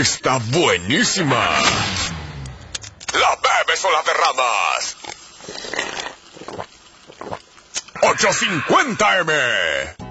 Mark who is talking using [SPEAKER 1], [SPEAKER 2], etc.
[SPEAKER 1] está buenísima. ¿La bebes o la derramas? 850M.